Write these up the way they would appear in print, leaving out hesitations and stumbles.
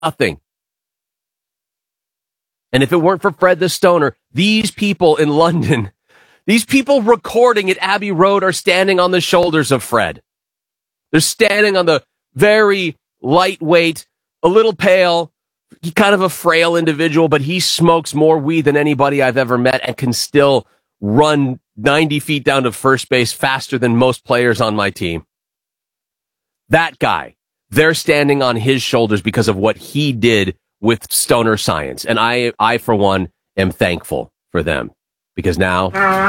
Nothing. And if it weren't for Fred the Stoner, these people in London, these people recording at Abbey Road are standing on the shoulders of Fred. They're standing on the very lightweight, a little pale, kind of a frail individual, but he smokes more weed than anybody I've ever met and can still run 90 feet down to first base faster than most players on my team. That guy, they're standing on his shoulders because of what he did with stoner science. And I, for one, am thankful for them because now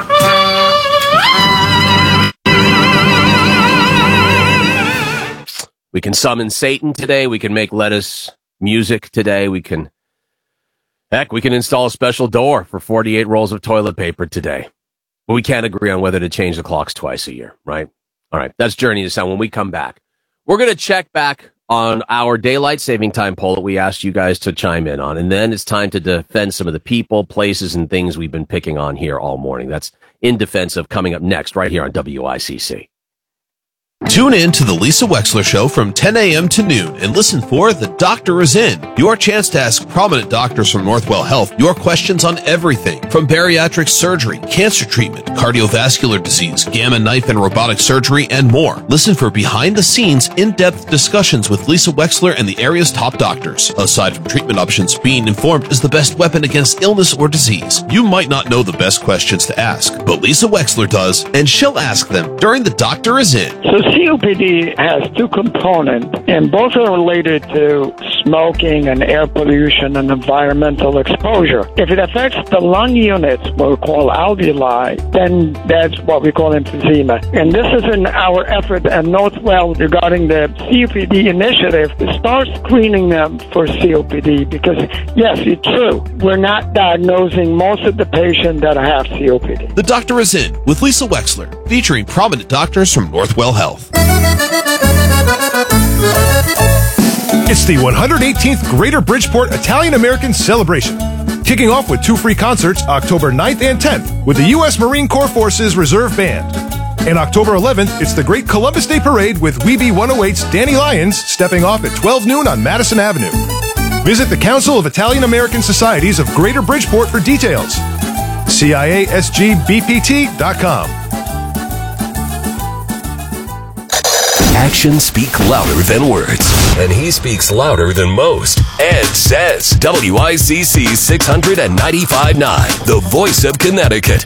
we can summon Satan today. We can make lettuce music today. We can install a special door for 48 rolls of toilet paper today. But we can't agree on whether to change the clocks twice a year, right? All right. That's Journey to Sound. When we come back, we're going to check back on our daylight saving time poll that we asked you guys to chime in on. And then it's time to defend some of the people, places, and things we've been picking on here all morning. That's In Defense of coming up next right here on WICC. Tune in to the Lisa Wexler Show from 10 a.m. to noon and listen for The Doctor is In, your chance to ask prominent doctors from Northwell Health your questions on everything from bariatric surgery, cancer treatment, cardiovascular disease, gamma knife and robotic surgery, and more. Listen for behind-the-scenes, in-depth discussions with Lisa Wexler and the area's top doctors. Aside from treatment options, being informed is the best weapon against illness or disease. You might not know the best questions to ask, but Lisa Wexler does, and she'll ask them during The Doctor is In. So COPD has two components, and both are related to smoking and air pollution and environmental exposure. If it affects the lung units, what we call alveoli, then that's what we call emphysema. And this is in our effort at Northwell regarding the COPD initiative to start screening them for COPD because, yes, it's true. We're not diagnosing most of the patients that have COPD. The Doctor is In with Lisa Wexler, featuring prominent doctors from Northwell Health. It's the 118th Greater Bridgeport Italian American Celebration, kicking off with 2 free concerts October 9th and 10th with the U.S. Marine Corps Forces Reserve Band. And October 11th, it's the Great Columbus Day Parade with Weeby 108's Danny Lyons stepping off at 12 noon on Madison Avenue. Visit the Council of Italian American Societies of Greater Bridgeport for details. CIASGBPT.com. Actions speak louder than words, and he speaks louder than most. Ed says WICC 695.9, the voice of Connecticut.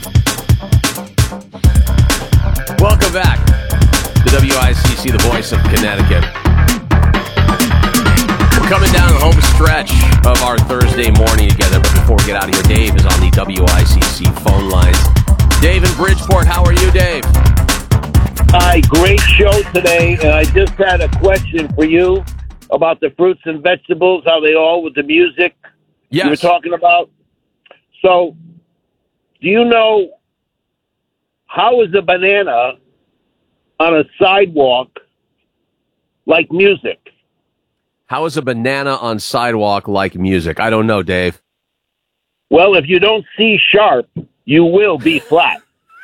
Welcome back to WICC, the voice of Connecticut. We're coming down the home stretch of our Thursday morning together, but before we get out of here, Dave is on the WICC phone lines. Dave in Bridgeport, how are you, Dave? Hi, great show today, and I just had a question for you about the fruits and vegetables, how they all with the music you were talking about. So, do you know how is a banana on a sidewalk like music? How is a banana on sidewalk like music? I don't know, Dave. Well, if you don't see sharp, you will be flat.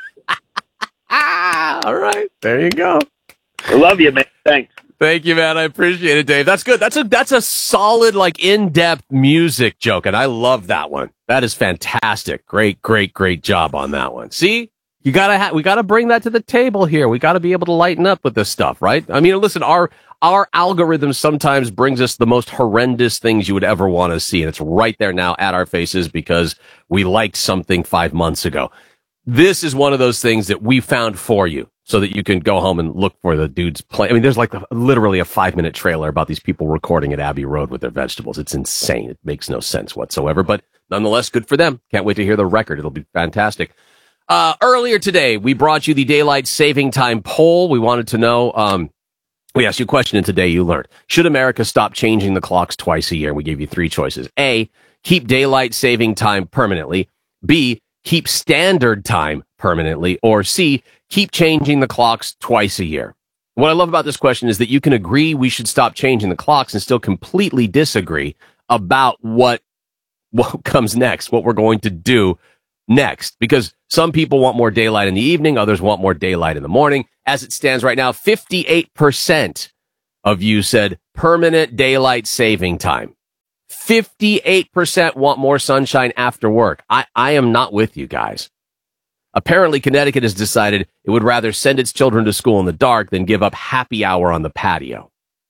All right. There you go. I love you, man. Thanks. Thank you, man. I appreciate it, Dave. That's good. That's a solid, like, in-depth music joke, and I love that one. That is fantastic. Great job on that one. See? We gotta bring that to the table here. We gotta be able to lighten up with this stuff, right? I mean, listen, our algorithm sometimes brings us the most horrendous things you would ever want to see, and it's right there now at our faces because we liked something 5 months ago. This is one of those things that we found for you so that you can go home and look for the dudes play. I mean, there's like literally a 5-minute trailer about these people recording at Abbey Road with their vegetables. It's insane. It makes no sense whatsoever, but nonetheless, good for them. Can't wait to hear the record. It'll be fantastic. Earlier today, we brought you the daylight saving time poll. We wanted to know, we asked you a question, and today you learned, should America stop changing the clocks twice a year? We gave you 3 choices. A, keep daylight saving time permanently. B, keep standard time permanently. Or C, keep changing the clocks twice a year. What I love about this question is that you can agree we should stop changing the clocks and still completely disagree about what comes next, what we're going to do next, because some people want more daylight in the evening, others want more daylight in the morning. As it stands right now, 58% of you said permanent daylight saving time. 58% want more sunshine after work. I am not with you guys. Apparently, Connecticut has decided it would rather send its children to school in the dark than give up happy hour on the patio.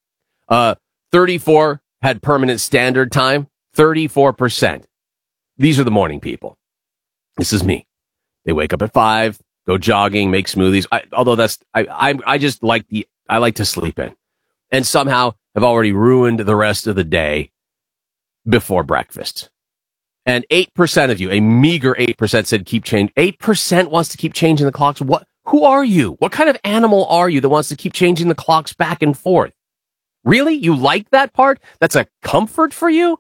34 had permanent standard time. 34%. These are the morning people. This is me. They wake up at 5, go jogging, make smoothies. I just like I like to sleep in, and somehow have already ruined the rest of the day before breakfast. And 8% of you, a meager 8%, said keep change. 8% wants to keep changing the clocks. What? Who are you? What kind of animal are you that wants to keep changing the clocks back and forth? Really? You like that part? That's a comfort for you?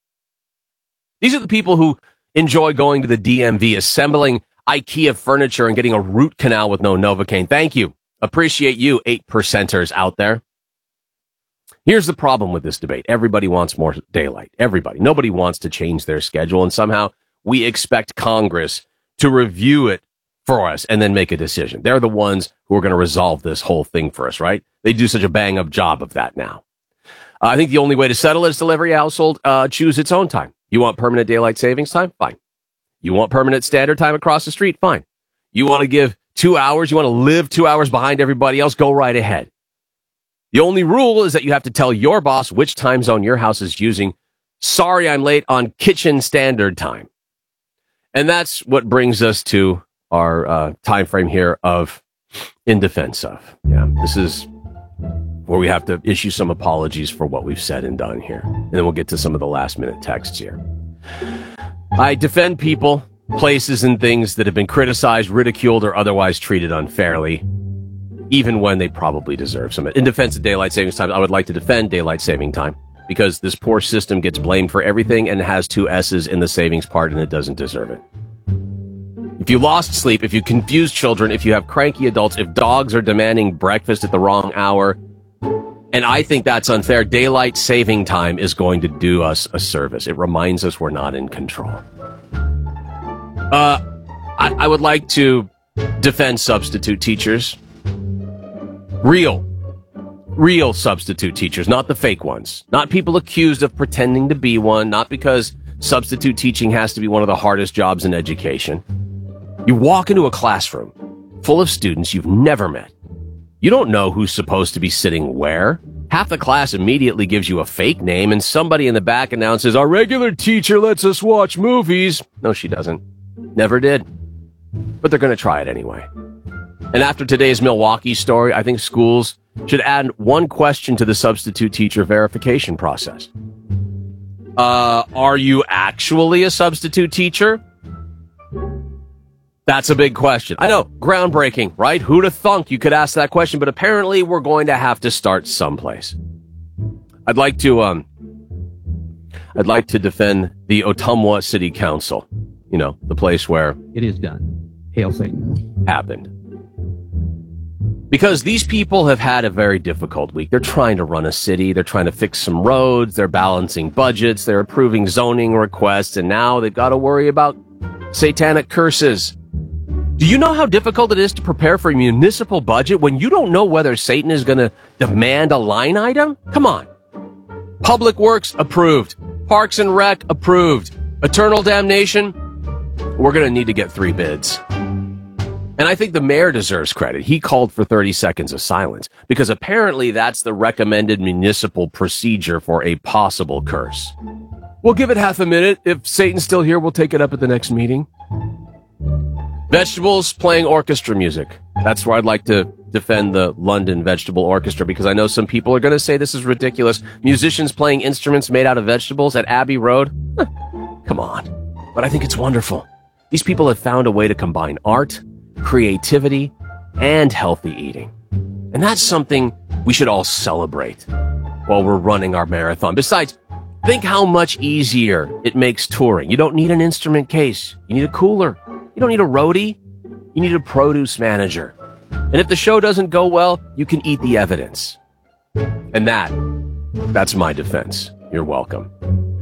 These are the people who enjoy going to the DMV, assembling IKEA furniture and getting a root canal with no Novocaine. Thank you. Appreciate you, 8%ers out there. Here's the problem with this debate. Everybody wants more daylight. Everybody. Nobody wants to change their schedule, and somehow we expect Congress to review it for us and then make a decision. They're the ones who are going to resolve this whole thing for us, right? They do such a bang-up job of that now. I think the only way to settle it is to let every household choose its own time. You want permanent daylight savings time? Fine. You want permanent standard time across the street? Fine. You want to give 2 hours? You want to live 2 hours behind everybody else? Go right ahead. The only rule is that you have to tell your boss which time zone your house is using. Sorry, I'm late on kitchen standard time. And that's what brings us to our time frame here of in defense of. Yeah, this is where we have to issue some apologies for what we've said and done here. And then we'll get to some of the last minute texts here. I defend people, places, and things that have been criticized, ridiculed, or otherwise treated unfairly, even when they probably deserve some. In defense of daylight savings time, I would like to defend daylight saving time because this poor system gets blamed for everything and has 2 S's in the savings part, and it doesn't deserve it. If you lost sleep, if you confuse children, if you have cranky adults, if dogs are demanding breakfast at the wrong hour, and I think that's unfair, daylight saving time is going to do us a service. It reminds us we're not in control. I would like to defend substitute teachers. Real substitute teachers, not the fake ones. Not people accused of pretending to be one, not because substitute teaching has to be one of the hardest jobs in education. You walk into a classroom full of students you've never met. You don't know who's supposed to be sitting where. Half the class immediately gives you a fake name, and somebody in the back announces, "Our regular teacher lets us watch movies." No, she doesn't. Never did. But they're going to try it anyway. And after today's Milwaukee story, I think schools should add one question to the substitute teacher verification process. Are you actually a substitute teacher? That's a big question. I know, groundbreaking, right? Who'd have thunk you could ask that question? But apparently we're going to have to start someplace. I'd like to defend the Ottumwa City Council. You know, the place where it is done. Hail Satan. Happened. Because these people have had a very difficult week. They're trying to run a city. They're trying to fix some roads. They're balancing budgets. They're approving zoning requests. And now they've got to worry about satanic curses. Do you know how difficult it is to prepare for a municipal budget when you don't know whether Satan is going to demand a line item? Come on. Public Works, approved. Parks and Rec, approved. Eternal Damnation, we're going to need to get 3 bids. And I think the mayor deserves credit. He called for 30 seconds of silence because apparently that's the recommended municipal procedure for a possible curse. We'll give it half a minute. If Satan's still here, we'll take it up at the next meeting. Vegetables playing orchestra music. That's where I'd like to defend the London Vegetable Orchestra because I know some people are going to say this is ridiculous. Musicians playing instruments made out of vegetables at Abbey Road? Come on. But I think it's wonderful. These people have found a way to combine art, creativity, and healthy eating. And that's something we should all celebrate while we're running our marathon. Besides, think how much easier it makes touring. You don't need an instrument case. You need a cooler. You don't need a roadie. You need a produce manager. And if the show doesn't go well, you can eat the evidence. And that's my defense. You're welcome.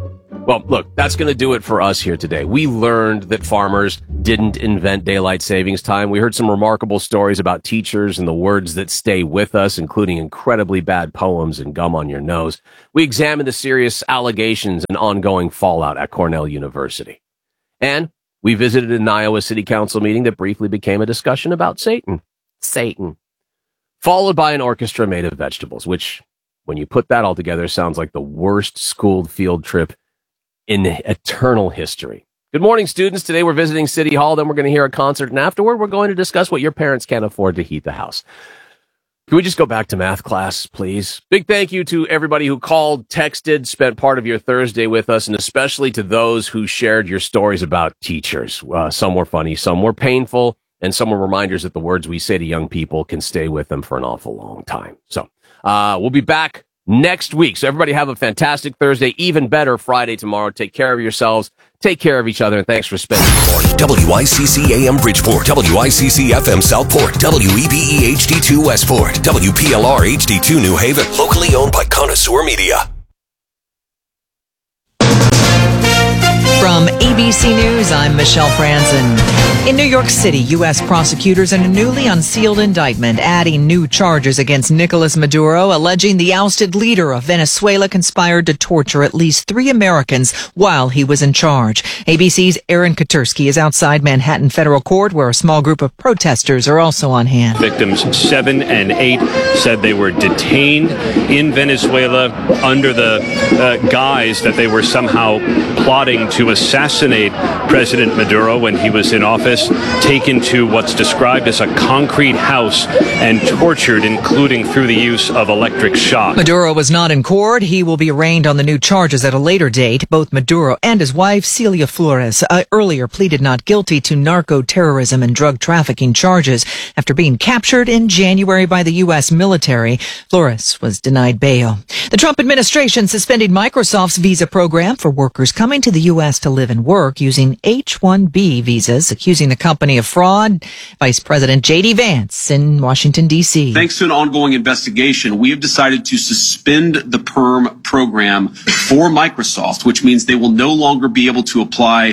Well, look, that's going to do it for us here today. We learned that farmers didn't invent daylight savings time. We heard some remarkable stories about teachers and the words that stay with us, including incredibly bad poems and gum on your nose. We examined the serious allegations and ongoing fallout at Cornell University. And we visited an Iowa City Council meeting that briefly became a discussion about Satan. Followed by an orchestra made of vegetables, which, when you put that all together, sounds like the worst school field trip in eternal history. Good morning, students. Today we're visiting City Hall, then we're going to hear a concert, and afterward we're going to discuss what your parents can't afford to heat the house. Can we just go back to math class, please? Big thank you to everybody who called, texted, spent part of your Thursday with us, and especially to those who shared your stories about teachers. Some were funny, some were painful, and some were reminders that the words we say to young people can stay with them for an awful long time. So we'll be back next week. So everybody have a fantastic Thursday, even better Friday tomorrow. Take care of yourselves, take care of each other, and thanks for spending the morning. WICC AM Bridgeport, WICC FM Southport, WEBE HD2 Westport, WPLR HD2 New Haven, locally owned by Connoisseur Media. From ABC News, I'm Michelle Franzen. In New York City, U.S. prosecutors in a newly unsealed indictment adding new charges against Nicolas Maduro, alleging the ousted leader of Venezuela conspired to torture at least 3 Americans while he was in charge. ABC's Aaron Katursky is outside Manhattan Federal Court, where a small group of protesters are also on hand. Victims 7 and 8 said they were detained in Venezuela under the guise that they were somehow plotting to assassinate President Maduro when he was in office, taken to what's described as a concrete house and tortured, including through the use of electric shock. Maduro was not in court. He will be arraigned on the new charges at a later date. Both Maduro and his wife, Celia Flores, earlier pleaded not guilty to narco-terrorism and drug trafficking charges after being captured in January by the U.S. military. Flores was denied bail. The Trump administration suspended Microsoft's visa program for workers coming to the U.S. to live and work using H-1B visas, accusing the company of fraud. Vice President J.D. Vance in Washington, D.C. Thanks to an ongoing investigation, we have decided to suspend the PERM program for Microsoft, which means they will no longer be able to apply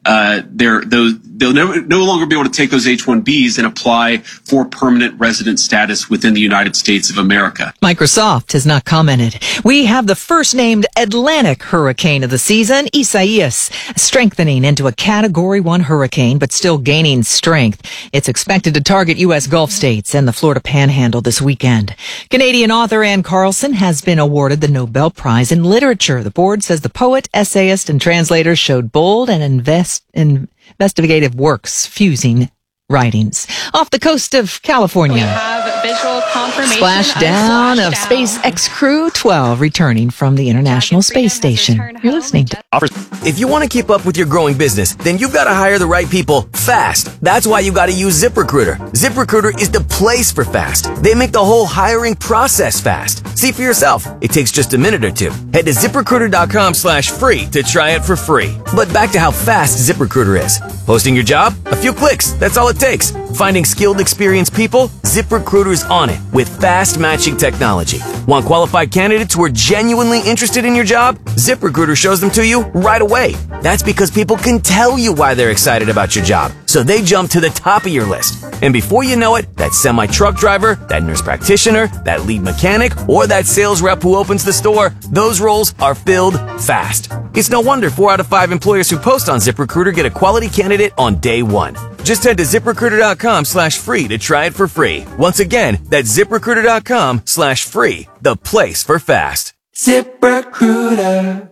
they'll no longer be able to take those H-1Bs and apply for permanent resident status within the United States of America. Microsoft has not commented. We have the first named Atlantic hurricane of the season, Isaias, strengthening into a Category 1 hurricane, but still gaining strength. It's expected to target U.S. Gulf states and the Florida Panhandle this weekend. Canadian author Anne Carlson has been awarded the Nobel Prize in Literature. The board says the poet, essayist, and translator showed bold and investigative works fusing writings. Off the coast of California, we have visual confirmation splashdown of SpaceX Crew 12 returning from the International Space Station. You're listening to If you want to keep up with your growing business, then you've got to hire the right people fast. That's why you got to use ZipRecruiter. ZipRecruiter is the place for fast. They make the whole hiring process fast. See for yourself. It takes just a minute or two. Head to ZipRecruiter.com/free to try it for free. But back to how fast ZipRecruiter is. Posting your job? A few clicks. That's all it takes. Finding skilled, experienced people? ZipRecruiter's on it with fast matching technology. Want qualified candidates who are genuinely interested in your job? ZipRecruiter shows them to you right away. That's because people can tell you why they're excited about your job, so they jump to the top of your list. And before you know it, that semi-truck driver, that nurse practitioner, that lead mechanic, or that sales rep who opens the store, those roles are filled fast. It's no wonder 4 out of 5 employers who post on ZipRecruiter get a quality candidate on day one. Just head to ZipRecruiter.com/free to try it for free. Once again, that's ZipRecruiter.com/free, the place for fast. ZipRecruiter.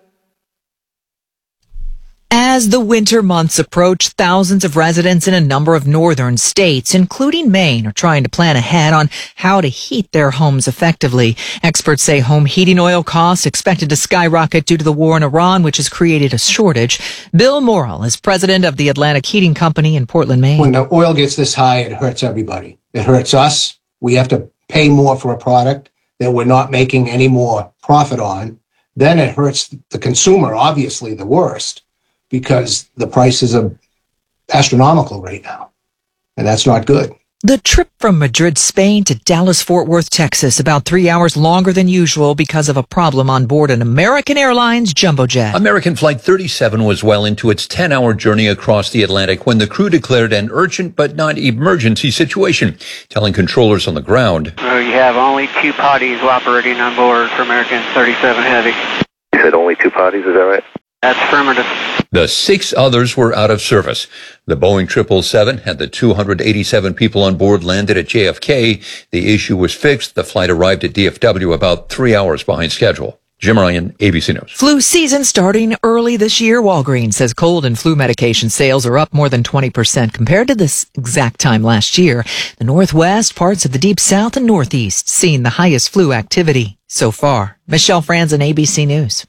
As the winter months approach, thousands of residents in a number of northern states, including Maine, are trying to plan ahead on how to heat their homes effectively. Experts say home heating oil costs expected to skyrocket due to the war in Iran, which has created a shortage. Bill Morrill is president of the Atlantic Heating Company in Portland, Maine. When the oil gets this high, it hurts everybody. It hurts us. We have to pay more for a product that we're not making any more profit on. Then it hurts the consumer, obviously the worst, because the prices are astronomical right now, and that's not good. The trip from Madrid, Spain to Dallas-Fort Worth, Texas, about 3 hours longer than usual because of a problem on board an American Airlines jumbo jet. American Flight 37 was well into its 10-hour journey across the Atlantic when the crew declared an urgent but not emergency situation, telling controllers on the ground. You have only 2 potties operating on board for American 37 Heavy. You said only 2 potties, is that right? That's affirmative. The 6 others were out of service. The Boeing 777 had the 287 people on board landed at JFK. The issue was fixed. The flight arrived at DFW about 3 hours behind schedule. Jim Ryan, ABC News. Flu season starting early this year. Walgreens says cold and flu medication sales are up more than 20% compared to this exact time last year. The Northwest, parts of the Deep South, and Northeast seeing the highest flu activity so far. Michelle Franzen, ABC News.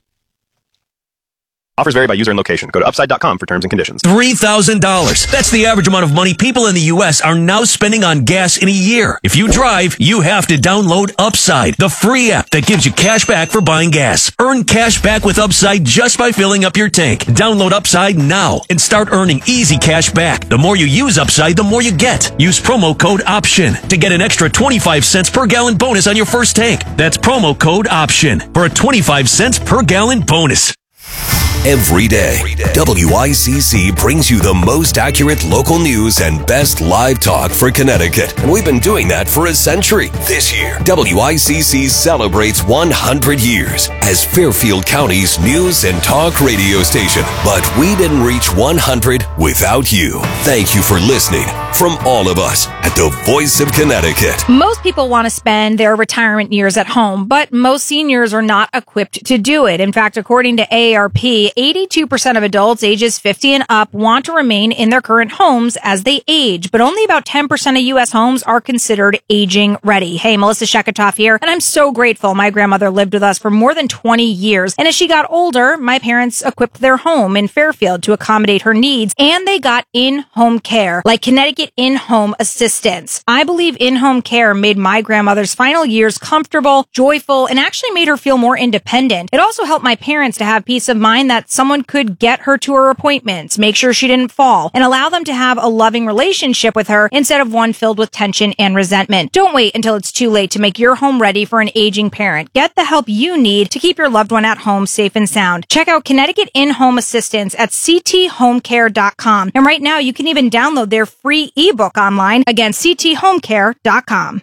Offers vary by user and location. Go to upside.com for terms and conditions. $3,000. That's the average amount of money people in the U.S. are now spending on gas in a year. If you drive, you have to download Upside, the free app that gives you cash back for buying gas. Earn cash back with Upside just by filling up your tank. Download Upside now and start earning easy cash back. The more you use Upside, the more you get. Use promo code OPTION to get an extra 25 cents per gallon bonus on your first tank. That's promo code OPTION for a 25 cents per gallon bonus. Every day, WICC brings you the most accurate local news and best live talk for Connecticut. And we've been doing that for a century. This year, WICC celebrates 100 years as Fairfield County's news and talk radio station. But we didn't reach 100 without you. Thank you for listening from all of us at the Voice of Connecticut. Most people want to spend their retirement years at home, but most seniors are not equipped to do it. In fact, according to AARP, 82% of adults ages 50 and up want to remain in their current homes as they age, but only about 10% of U.S. homes are considered aging ready. Hey, Melissa Sheketoff here, and I'm so grateful. My grandmother lived with us for more than 20 years, and as she got older, my parents equipped their home in Fairfield to accommodate her needs, and they got in-home care, like Connecticut In-Home Assistance. I believe in-home care made my grandmother's final years comfortable, joyful, and actually made her feel more independent. It also helped my parents to have peace of mind that someone could get her to her appointments, make sure she didn't fall, and allow them to have a loving relationship with her instead of one filled with tension and resentment. Don't wait until it's too late to make your home ready for an aging parent. Get the help you need to keep your loved one at home safe and sound. Check out Connecticut In-Home Assistance at cthomecare.com. And right now, you can even download their free ebook online. Again, cthomecare.com.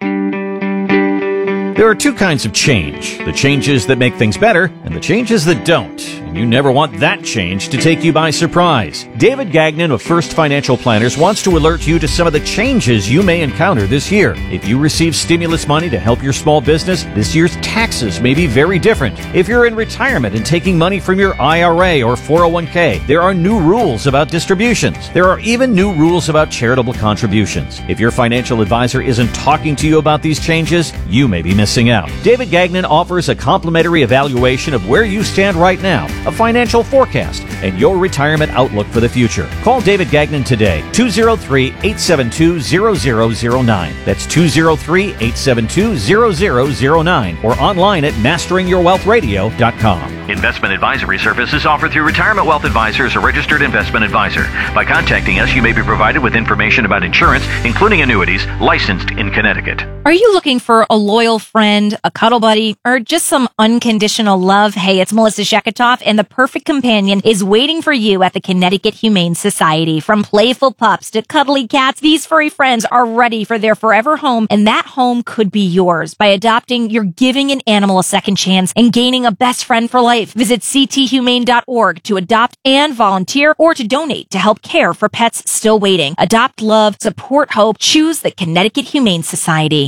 There are 2 kinds of change, the changes that make things better and the changes that don't. And you never want that change to take you by surprise. David Gagnon of First Financial Planners wants to alert you to some of the changes you may encounter this year. If you receive stimulus money to help your small business, this year's taxes may be very different. If you're in retirement and taking money from your IRA or 401k, there are new rules about distributions. There are even new rules about charitable contributions. If your financial advisor isn't talking to you about these changes, you may be missing out. David Gagnon offers a complimentary evaluation of where you stand right now, a financial forecast, and your retirement outlook for the future. Call David Gagnon today, 203-872-0009. That's 203-872-0009 or online at masteringyourwealthradio.com. Investment advisory services offered through Retirement Wealth Advisors, a registered investment advisor. By contacting us, you may be provided with information about insurance, including annuities, licensed in Connecticut. Are you looking for a loyal friend, a cuddle buddy, or just some unconditional love? Hey, it's Melissa Sheketoff, and the perfect companion is waiting for you at the Connecticut Humane Society. From playful pups to cuddly cats, these furry friends are ready for their forever home, and that home could be yours. By adopting, you're giving an animal a second chance and gaining a best friend for life. Visit cthumane.org to adopt and volunteer or to donate to help care for pets still waiting. Adopt love, support hope, choose the Connecticut Humane Society.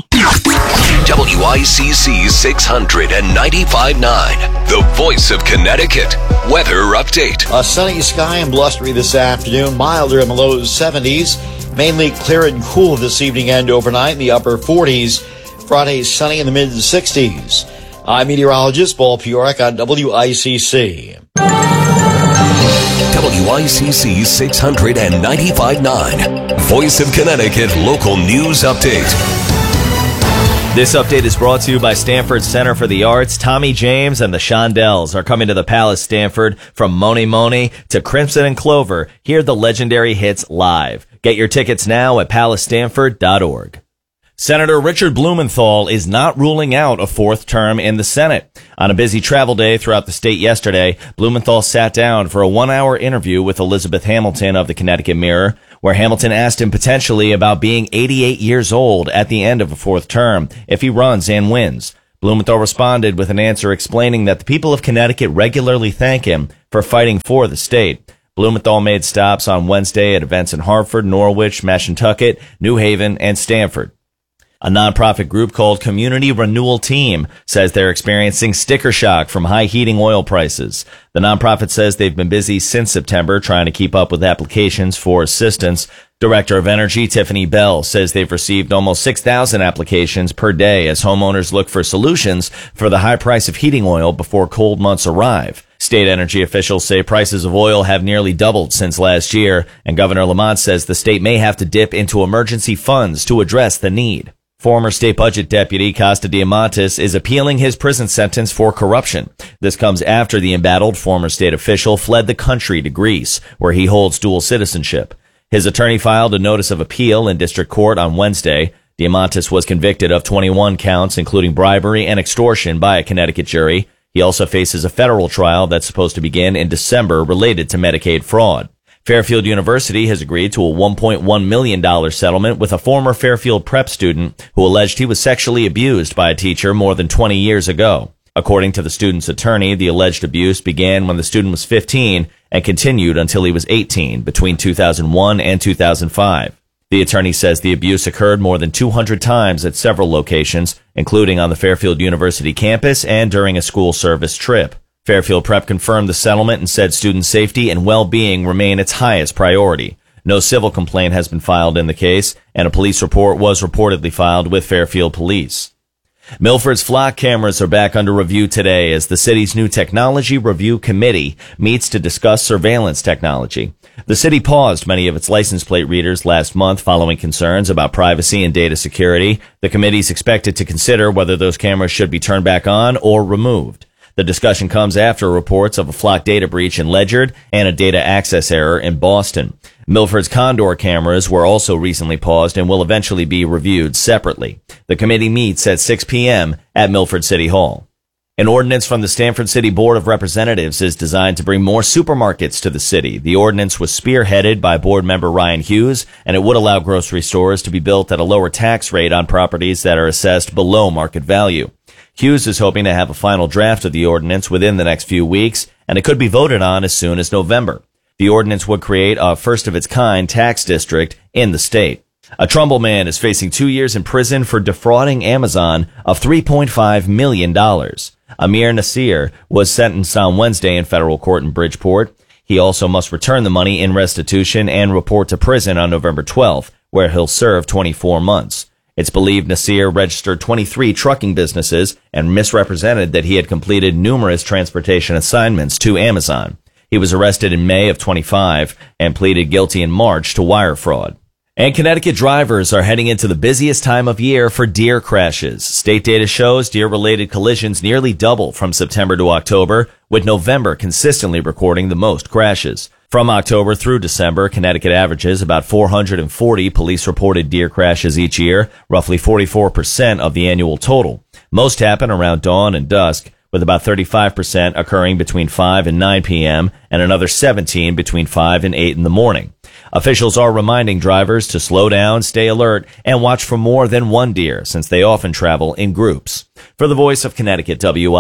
WICC 695.9, the voice of Connecticut. Weather update. A sunny sky and blustery this afternoon, milder in the low 70s, mainly clear and cool this evening and overnight in the upper 40s. Friday sunny in the mid 60s. I'm meteorologist Paul Piorek on WICC. WICC 695.9, voice of Connecticut local news update. This update is brought to you by Stanford Center for the Arts. Tommy James and the Shondells are coming to the Palace Stanford. From Moni Moni to Crimson and Clover, hear the legendary hits live. Get your tickets now at palacestanford.org. Senator Richard Blumenthal is not ruling out a fourth term in the Senate. On a busy travel day throughout the state yesterday, Blumenthal sat down for a 1-hour interview with Elizabeth Hamilton of the Connecticut Mirror, where Hamilton asked him potentially about being 88 years old at the end of a fourth term if he runs and wins. Blumenthal responded with an answer explaining that the people of Connecticut regularly thank him for fighting for the state. Blumenthal made stops on Wednesday at events in Hartford, Norwich, Mashantucket, New Haven, and Stamford. A nonprofit group called Community Renewal Team says they're experiencing sticker shock from high heating oil prices. The nonprofit says they've been busy since September trying to keep up with applications for assistance. Director of Energy Tiffany Bell says they've received almost 6,000 applications per day as homeowners look for solutions for the high price of heating oil before cold months arrive. State energy officials say prices of oil have nearly doubled since last year, and Governor Lamont says the state may have to dip into emergency funds to address the need. Former state budget deputy Costa Diamantis is appealing his prison sentence for corruption. This comes after the embattled former state official fled the country to Greece, where he holds dual citizenship. His attorney filed a notice of appeal in district court on Wednesday. Diamantis was convicted of 21 counts, including bribery and extortion by a Connecticut jury. He also faces a federal trial that's supposed to begin in December related to Medicaid fraud. Fairfield University has agreed to a $1.1 million settlement with a former Fairfield prep student who alleged he was sexually abused by a teacher more than 20 years ago. According to the student's attorney, the alleged abuse began when the student was 15 and continued until he was 18 between 2001 and 2005. The attorney says the abuse occurred more than 200 times at several locations, including on the Fairfield University campus and during a school service trip. Fairfield Prep confirmed the settlement and said student safety and well-being remain its highest priority. No civil complaint has been filed in the case, and a police report was reportedly filed with Fairfield Police. Milford's flock cameras are back under review today as the city's new Technology Review Committee meets to discuss surveillance technology. The city paused many of its license plate readers last month following concerns about privacy and data security. The committee's expected to consider whether those cameras should be turned back on or removed. The discussion comes after reports of a flock data breach in Ledyard and a data access error in Boston. Milford's Condor cameras were also recently paused and will eventually be reviewed separately. The committee meets at 6 p.m. at Milford City Hall. An ordinance from the Stamford City Board of Representatives is designed to bring more supermarkets to the city. The ordinance was spearheaded by board member Ryan Hughes, and it would allow grocery stores to be built at a lower tax rate on properties that are assessed below market value. Hughes is hoping to have a final draft of the ordinance within the next few weeks, and it could be voted on as soon as November. The ordinance would create a first-of-its-kind tax district in the state. A Trumbull man is facing 2 years in prison for defrauding Amazon of $3.5 million. Amir Nasir was sentenced on Wednesday in federal court in Bridgeport. He also must return the money in restitution and report to prison on November 12th, where he'll serve 24 months. It's believed Nasir registered 23 trucking businesses and misrepresented that he had completed numerous transportation assignments to Amazon. He was arrested in May of 25 and pleaded guilty in March to wire fraud. And Connecticut drivers are heading into the busiest time of year for deer crashes. State data shows deer-related collisions nearly double from September to October, with November consistently recording the most crashes. From October through December, Connecticut averages about 440 police-reported deer crashes each year, roughly 44% of the annual total. Most happen around dawn and dusk, with about 35% occurring between 5 and 9 p.m. and another 17 between 5 and 8 in the morning. Officials are reminding drivers to slow down, stay alert, and watch for more than one deer, since they often travel in groups. For the Voice of Connecticut,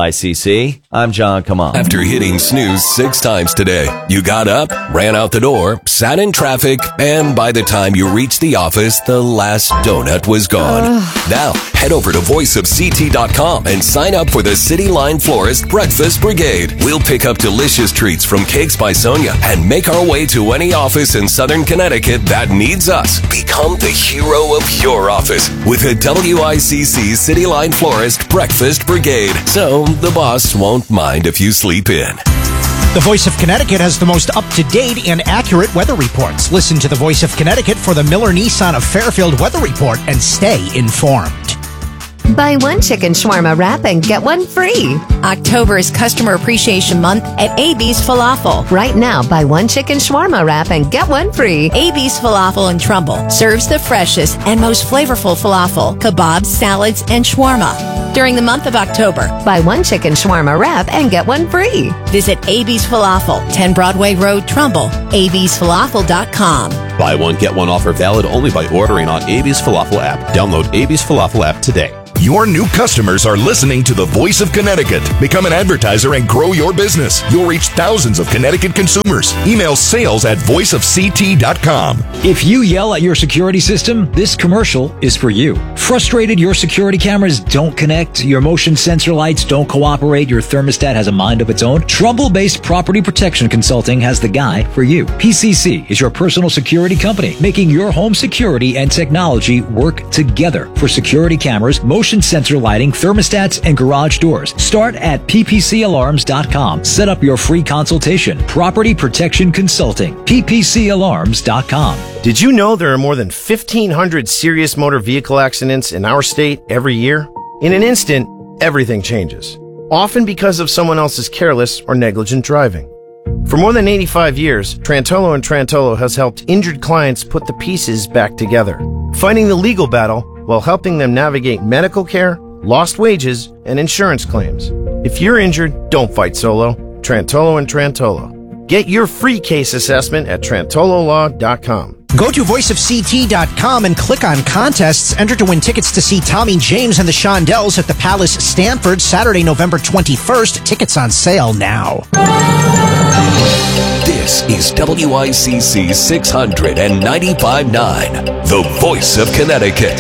WICC, I'm John Kamal. After hitting snooze 6 times today, you got up, ran out the door, sat in traffic, and by the time you reached the office, the last donut was gone. Now, head over to voiceofct.com and sign up for the City Line Florist Breakfast Brigade. We'll pick up delicious treats from Cakes by Sonia and make our way to any office in Southern Connecticut that needs us. Become the hero of your office with a WICC City Line Florist Breakfast Brigade, so the boss won't mind if you sleep in. The Voice of Connecticut has the most up-to-date and accurate weather reports. Listen to the Voice of Connecticut for the Miller Nissan of Fairfield weather report and stay informed. Buy one chicken shawarma wrap and get one free. October is Customer Appreciation Month at AB's Falafel. Right now, buy one chicken shawarma wrap and get one free. AB's Falafel in Trumbull serves the freshest and most flavorful falafel, kebabs, salads, and shawarma. During the month of October, buy one chicken shawarma wrap and get one free. Visit AB's Falafel, 10 Broadway Road, Trumbull, absfalafel.com. Buy one, get one offer valid only by ordering on AB's Falafel app. Download AB's Falafel app today. Your new customers are listening to the Voice of Connecticut. Become an advertiser and grow your business. You'll reach thousands of Connecticut consumers. Email sales@voiceofct.com. If you yell at your security system, this commercial is for you. Frustrated your security cameras don't connect, your motion sensor lights don't cooperate, your thermostat has a mind of its own? Trumbull-based Property Protection Consulting has the guy for you. PCC is your personal security company, making your home security and technology work together for security cameras, motion sensor lighting, thermostats, and garage doors. Start at ppcalarms.com. Set up your free consultation. Property Protection Consulting. ppcalarms.com. Did you know there are more than 1,500 serious motor vehicle accidents in our state every year? In an instant, everything changes. Often because of someone else's careless or negligent driving. For more than 85 years, Trantolo & Trantolo has helped injured clients put the pieces back together, fighting the legal battle while helping them navigate medical care, lost wages, and insurance claims. If you're injured, don't fight solo. Trantolo & Trantolo. Get your free case assessment at trantololaw.com. Go to voiceofct.com and click on contests. Enter to win tickets to see Tommy James and the Shondells at the Palace Stamford Saturday, November 21st. Tickets on sale now. This is WICC 695.9, the voice of Connecticut.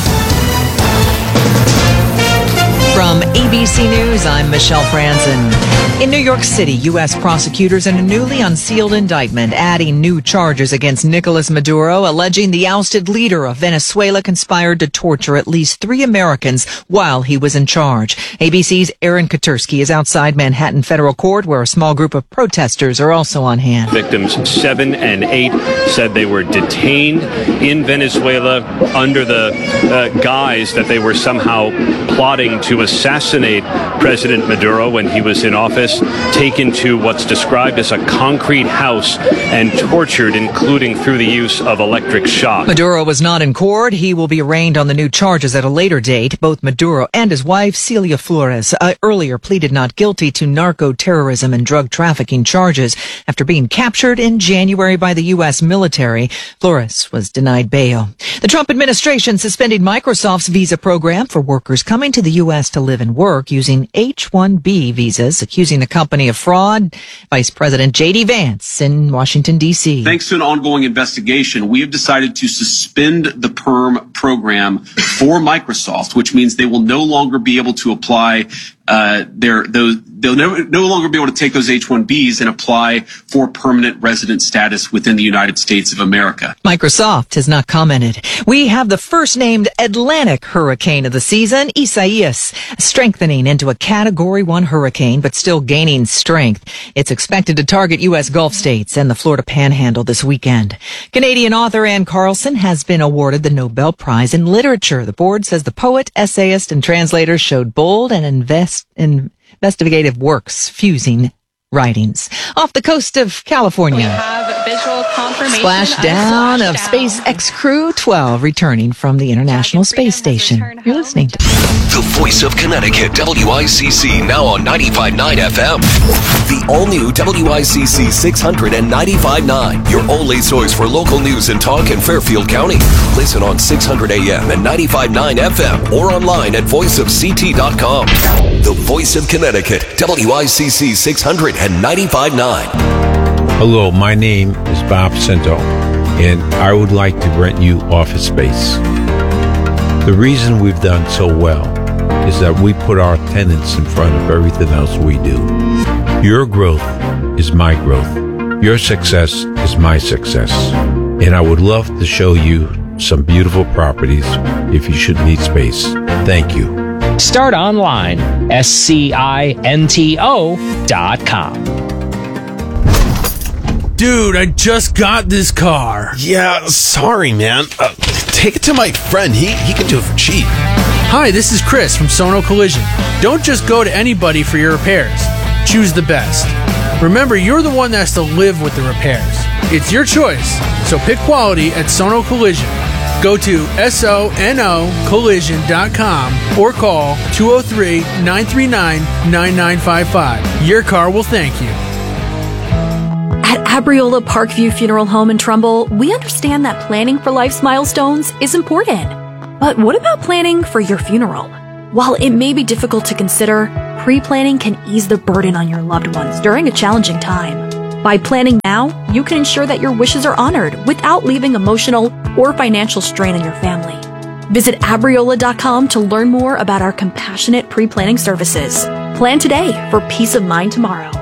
From ABC News, I'm Michelle Franzen. In New York City, U.S. prosecutors in a newly unsealed indictment adding new charges against Nicolas Maduro, alleging the ousted leader of Venezuela conspired to torture at least 3 Americans while he was in charge. ABC's Aaron Katursky is outside Manhattan Federal Court, where a small group of protesters are also on hand. Victims 7 and 8 said they were detained in Venezuela under the guise that they were somehow plotting to assassinate President Maduro when he was in office, taken to what's described as a concrete house and tortured, including through the use of electric shock. Maduro was not in court. He will be arraigned on the new charges at a later date. Both Maduro and his wife, Celia Flores, earlier pleaded not guilty to narco-terrorism and drug trafficking charges after being captured in January by the U.S. military. Flores was denied bail. The Trump administration suspended Microsoft's visa program for workers coming to the U.S. to live and work using H-1B visas, accusing the company of fraud. Vice President J.D. Vance in Washington, D.C. Thanks to an ongoing investigation, we have decided to suspend the PERM program for Microsoft, which means they will no longer be able to apply they'll no longer be able to take those H-1Bs and apply for permanent resident status within the United States of America. Microsoft has not commented. We have the first named Atlantic hurricane of the season, Isaias, strengthening into a Category 1 hurricane, but still gaining strength. It's expected to target U.S. Gulf states and the Florida Panhandle this weekend. Canadian author Anne Carlson has been awarded the Nobel Prize in Literature. The board says the poet, essayist, and translator showed bold and investigative works fusing writings. Off the coast of California, We have visual confirmation splashdown of SpaceX Crew 12 returning from the International Space Station. You're listening to The Voice of Connecticut, WICC, now on 95.9 FM. The all-new WICC 695.9, your only source for local news and talk in Fairfield County. Listen on 600 AM and 95.9 FM or online at voiceofct.com. The Voice of Connecticut, WICC 695.9. Hello, my name is Bob Cento, and I would like to rent you office space. The reason we've done so well is that we put our tenants in front of everything else we do. Your growth is my growth. Your success is my success. And I would love to show you some beautiful properties if you should need space. Thank you. Start online, SCINTO.com. Dude, I just got this car. Yeah, sorry, man. Take it to my friend. He can do it for cheap. Hi, this is Chris from Sono Collision. Don't just go to anybody for your repairs. Choose the best. Remember, you're the one that has to live with the repairs. It's your choice, so pick quality at Sono Collision. Go to sonocollision.com or call 203-939-9955. Your car will thank you. At Abriola Parkview Funeral Home in Trumbull, we understand that planning for life's milestones is important. But what about planning for your funeral? While it may be difficult to consider, pre-planning can ease the burden on your loved ones during a challenging time. By planning now, you can ensure that your wishes are honored without leaving emotional or financial strain on your family. Visit Abriola.com to learn more about our compassionate pre-planning services. Plan today for peace of mind tomorrow.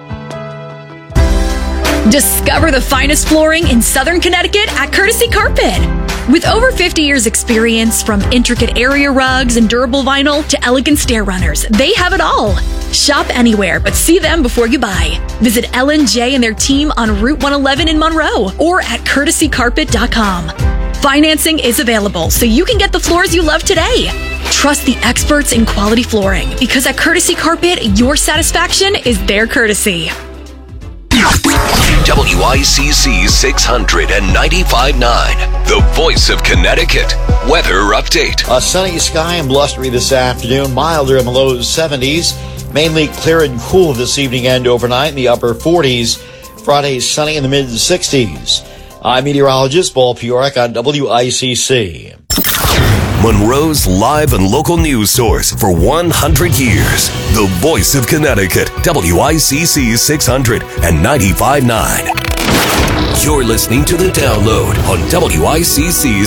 Discover the finest flooring in Southern Connecticut at Courtesy Carpet. With over 50 years experience, from intricate area rugs and durable vinyl to elegant stair runners, they have it all. Shop anywhere, but see them before you buy. Visit Ellen J and their team on Route 111 in Monroe or at courtesycarpet.com. Financing is available, so you can get the floors you love today. Trust the experts in quality flooring, because at Courtesy Carpet, your satisfaction is their courtesy. WICC 695.9, the voice of Connecticut. Weather update. A sunny sky and blustery this afternoon, milder in the low 70s. Mainly clear and cool this evening and overnight in the upper 40s. Friday sunny in the mid 60s. I'm meteorologist Paul Piorek on WICC. Monroe's live and local news source for 100 years. The voice of Connecticut. WICC 695.9. You're listening to The Download on WICC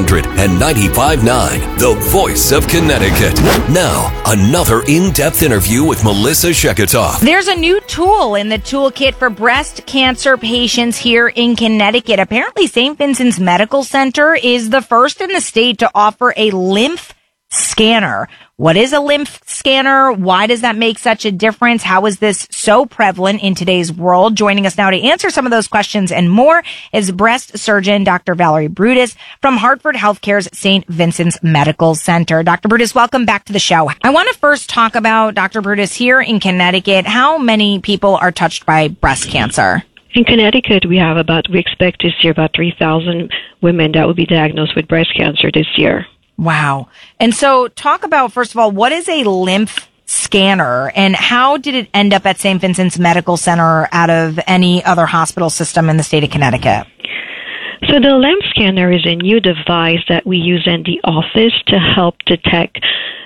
695.9, the voice of Connecticut. Now, another in-depth interview with Melissa Sheketoff. There's a new tool in the toolkit for breast cancer patients here in Connecticut. Apparently, St. Vincent's Medical Center is the first in the state to offer a lymph scanner. What is a lymph scanner? Why does that make such a difference? How is this so prevalent in today's world? Joining us now to answer some of those questions and more is breast surgeon Dr. Valerie Brutus from Hartford Healthcare's St. Vincent's Medical Center. Dr. Brutus, welcome back to the show. I want to first talk about, Dr. Brutus, here in Connecticut, how many people are touched by breast cancer? In Connecticut, we expect this year about 3,000 women that will be diagnosed with breast cancer this year. Wow. And so talk about, first of all, what is a lymph scanner and how did it end up at St. Vincent's Medical Center out of any other hospital system in the state of Connecticut? So the lymph scanner is a new device that we use in the office to help detect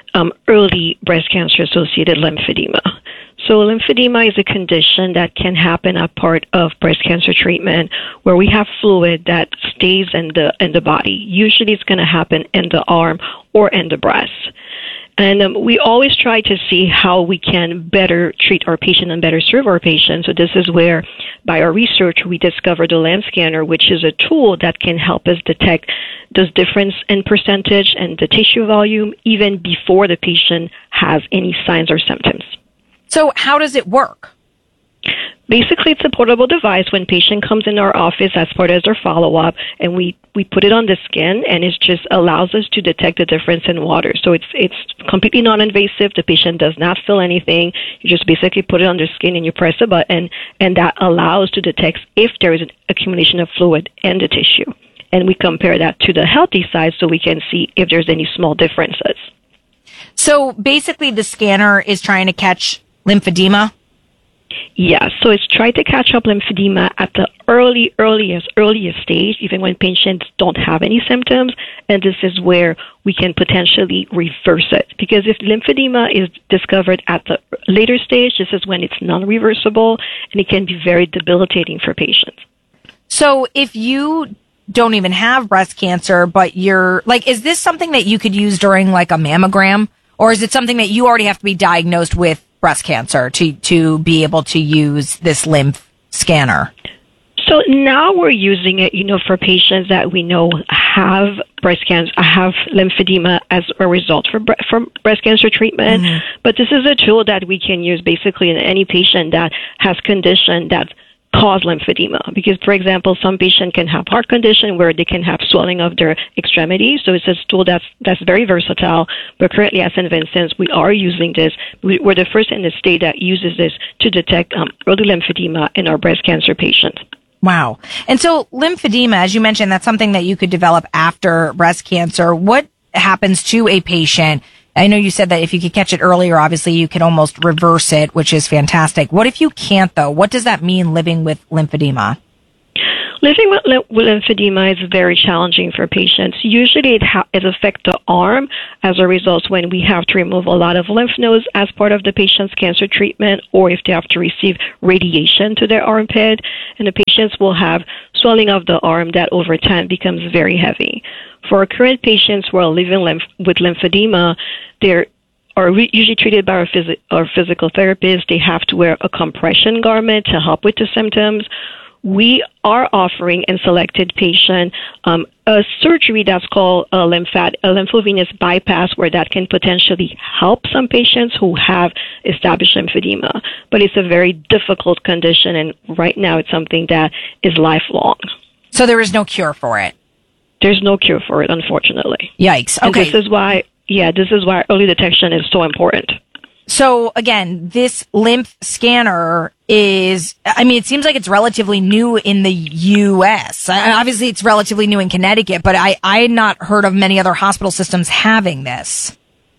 early breast cancer-associated lymphedema. So lymphedema is a condition that can happen as part of breast cancer treatment where we have fluid that stays in the body. Usually it's going to happen in the arm or in the breast. And we always try to see how we can better treat our patient and better serve our patient. So this is where, by our research, we discovered the LAM scanner, which is a tool that can help us detect those difference in percentage and the tissue volume even before the patient has any signs or symptoms. So how does it work? Basically, it's a portable device. When patient comes in our office as part of their follow-up, and we put it on the skin, and it just allows us to detect the difference in water. So it's completely non-invasive. The patient does not feel anything. You just basically put it on their skin, and you press a button, and that allows to detect if there is an accumulation of fluid in the tissue. And we compare that to the healthy side so we can see if there's any small differences. So basically, the scanner is trying to catch lymphedema? Yes, so it's trying to catch up lymphedema at the earliest stage, even when patients don't have any symptoms, and this is where we can potentially reverse it. Because if lymphedema is discovered at the later stage, this is when it's non-reversible, and it can be very debilitating for patients. So if you don't even have breast cancer, but you're, like, is this something that you could use during, like, a mammogram? Or is it something that you already have to be diagnosed with breast cancer to be able to use this lymph scanner? So now we're using it, for patients that we know have breast cancer, have lymphedema as a result from breast cancer treatment. Mm-hmm. But this is a tool that we can use basically in any patient that has condition that cause lymphedema. Because, for example, some patients can have heart condition where they can have swelling of their extremities. So it's a tool that's very versatile. But currently at St. Vincent's, we are using this. We're the first in the state that uses this to detect early lymphedema in our breast cancer patients. Wow. And so lymphedema, as you mentioned, that's something that you could develop after breast cancer. What happens to a patient? I know you said that if you could catch it earlier, obviously you could almost reverse it, which is fantastic. What if you can't, though? What does that mean, living with lymphedema? Living with lymphedema is very challenging for patients. Usually it affects the arm as a result when we have to remove a lot of lymph nodes as part of the patient's cancer treatment, or if they have to receive radiation to their armpit. And the patients will have swelling of the arm that over time becomes very heavy. For our current patients who are living with lymphedema, they're usually treated by our physical therapist. They have to wear a compression garment to help with the symptoms. We are offering in selected patients a surgery that's called a lymphovenous bypass, where that can potentially help some patients who have established lymphedema. But it's a very difficult condition, and right now it's something that is lifelong. So there is no cure for it? There's no cure for it, unfortunately. Yikes. Okay. And this is why early detection is so important. So again, this lymph scanner is, it seems like it's relatively new in the U.S. Obviously, it's relatively new in Connecticut, but I had not heard of many other hospital systems having this.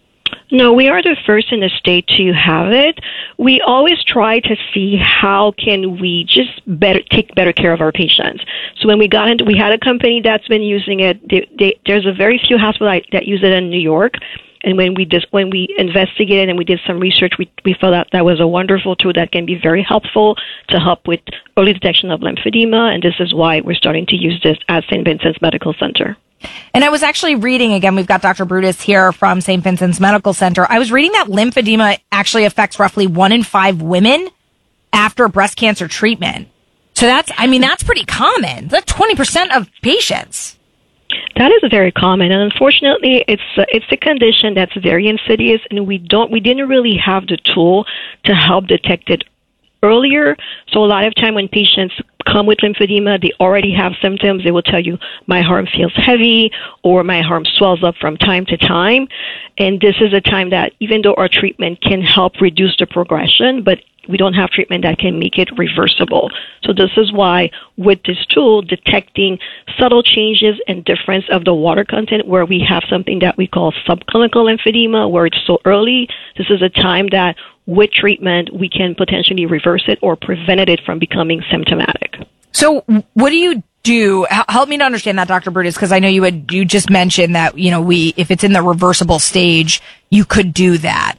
No, we are the first in the state to have it. We always try to see how can we just take better care of our patients. So when we got into, we had a company that's been using it. There's a very few hospitals that use it in New York. And when we investigated and we did some research, we felt that was a wonderful tool that can be very helpful to help with early detection of lymphedema. And this is why we're starting to use this at St. Vincent's Medical Center. And I was actually reading, again, we've got Dr. Brutus here from St. Vincent's Medical Center. I was reading that lymphedema actually affects roughly 1 in 5 women after breast cancer treatment. So that's pretty common. That's 20% of patients. That is very common, and unfortunately, it's a condition that's very insidious, and we didn't really have the tool to help detect it earlier. So a lot of time when patients come with lymphedema, they already have symptoms. They will tell you, my arm feels heavy, or my arm swells up from time to time. And this is a time that, even though our treatment can help reduce the progression, but we don't have treatment that can make it reversible. So this is why with this tool, detecting subtle changes and difference of the water content, where we have something that we call subclinical lymphedema, where it's so early, this is a time that with treatment, we can potentially reverse it or prevent it from becoming symptomatic. So what do you do? Help me to understand that, Dr. Brutus, because I know you just mentioned that, if it's in the reversible stage, you could do that.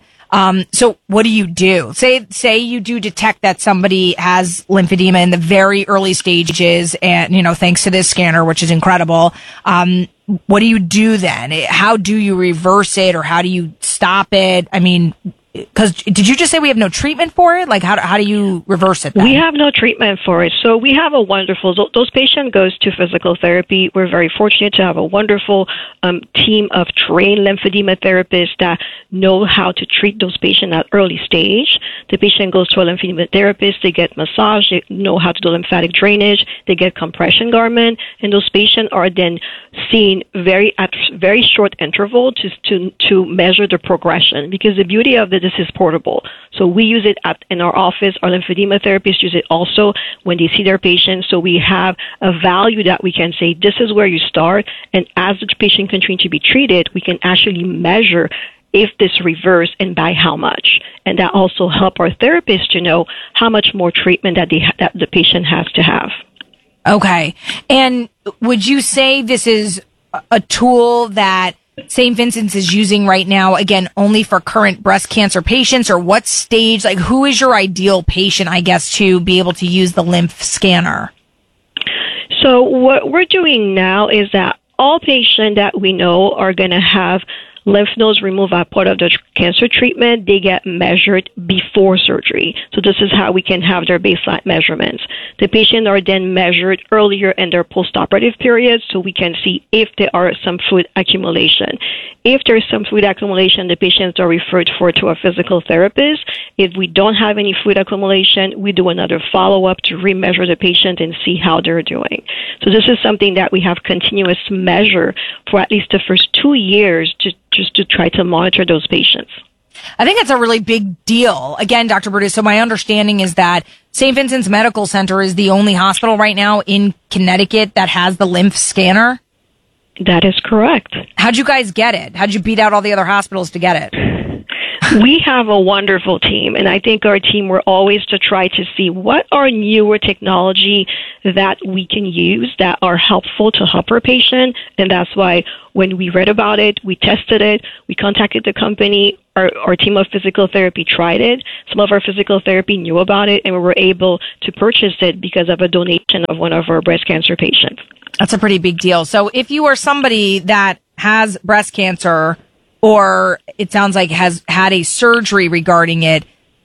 So what do you do? Say you do detect that somebody has lymphedema in the very early stages, and, thanks to this scanner, which is incredible. What do you do then? How do you reverse it, or how do you stop it? Because did you just say we have no treatment for it? Like, how do you reverse it then? We have no treatment for it. So we have a wonderful, those patients goes to physical therapy. We're very fortunate to have a wonderful team of trained lymphedema therapists that know how to treat those patients at early stage. The patient goes to a lymphedema therapist. They get massage. They know how to do lymphatic drainage. They get compression garment. And those patients are then seen at very short interval to measure the progression. Because the beauty of this is portable. So we use it in our office. Our lymphedema therapists use it also when they see their patients. So we have a value that we can say, this is where you start. And as the patient continues to be treated, we can actually measure if this reverse and by how much. And that also help our therapists to know how much more treatment that the patient has to have. Okay. And would you say this is a tool that St. Vincent's is using right now, again, only for current breast cancer patients, or what stage, like who is your ideal patient, I guess, to be able to use the lymph scanner? So what we're doing now is that all patients that we know are going to have lymph nodes removed are part of the cancer treatment. They get measured before surgery. So this is how we can have their baseline measurements. The patients are then measured earlier in their postoperative period so we can see if there are some fluid accumulation. If there's some fluid accumulation, the patients are referred to a physical therapist. If we don't have any fluid accumulation, we do another follow-up to remeasure the patient and see how they're doing. So this is something that we have continuous measure for at least the first 2 years just to try to monitor those patients. I think it's a really big deal. Again, Dr. Brutus, so my understanding is that St. Vincent's Medical Center is the only hospital right now in Connecticut that has the lymph scanner. That is correct. How'd you guys get it? How'd you beat out all the other hospitals to get it? We have a wonderful team, and I think our team were always to try to see what are newer technology that we can use that are helpful to help our patient, and that's why when we read about it, we tested it, we contacted the company, our team of physical therapy tried it, some of our physical therapy knew about it, and we were able to purchase it because of a donation of one of our breast cancer patients. That's a pretty big deal. So if you are somebody that has breast cancer, or it sounds like has had a surgery regarding it,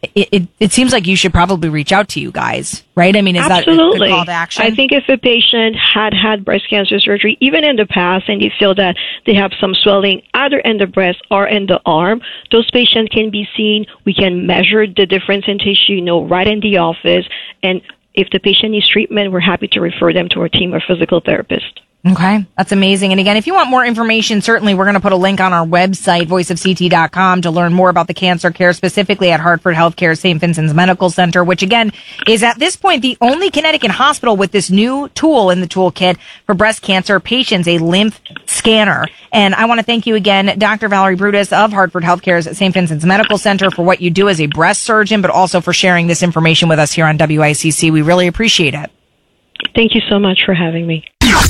it seems like you should probably reach out to you guys, right? I mean, is Absolutely. that a call to action? I think if a patient had breast cancer surgery, even in the past, and they feel that they have some swelling either in the breast or in the arm, those patients can be seen. We can measure the difference in tissue, right in the office. And if the patient needs treatment, we're happy to refer them to our team of physical therapists. Okay. That's amazing. And again, if you want more information, certainly we're going to put a link on our website, voiceofct.com, to learn more about the cancer care, specifically at Hartford Healthcare St. Vincent's Medical Center, which again is at this point the only Connecticut hospital with this new tool in the toolkit for breast cancer patients, a lymph scanner. And I want to thank you again, Dr. Valerie Brutus of Hartford Healthcare's St. Vincent's Medical Center, for what you do as a breast surgeon, but also for sharing this information with us here on WICC. We really appreciate it. Thank you so much for having me.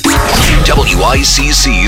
WICC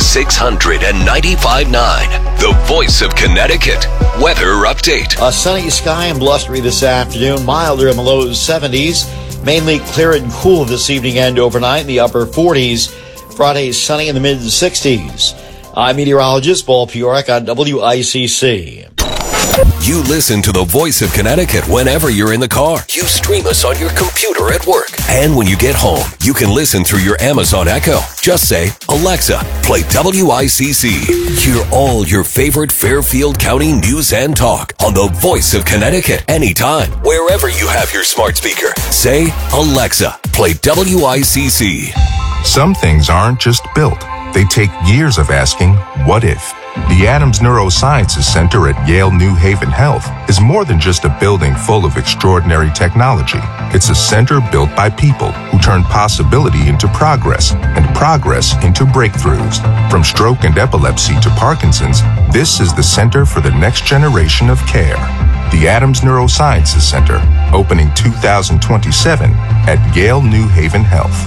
695.9, the voice of Connecticut. Weather update. A sunny sky and blustery this afternoon, milder in the low 70s, mainly clear and cool this evening and overnight in the upper 40s. Friday, sunny in the mid 60s. I'm meteorologist Paul Piorek on WICC. You listen to the voice of Connecticut whenever you're in the car. You stream us on your computer at work. And when you get home, you can listen through your Amazon Echo. Just say, Alexa, play WICC. Hear all your favorite Fairfield County news and talk on the voice of Connecticut anytime, wherever you have your smart speaker. Say, Alexa, play WICC. Some things aren't just built. They take years of asking, what if? The Adams Neurosciences Center at Yale New Haven Health is more than just a building full of extraordinary technology. It's a center built by people who turn possibility into progress and progress into breakthroughs. From stroke and epilepsy to Parkinson's, this is the center for the next generation of care. The Adams Neurosciences Center, opening 2027 at Yale New Haven Health.